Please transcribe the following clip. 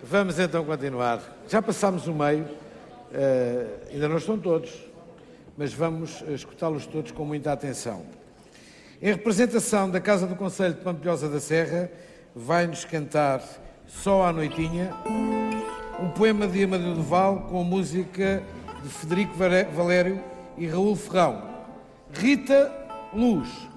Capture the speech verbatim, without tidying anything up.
Vamos então continuar. Já passámos o meio, uh, ainda não estão todos, mas vamos escutá-los todos com muita atenção. Em representação da Casa do Conselho de Pampilhosa da Serra, vai-nos cantar Só à Noitinha, um poema de Amadeu Duval com a música de Federico Valério e Raul Ferrão. Rita Luz.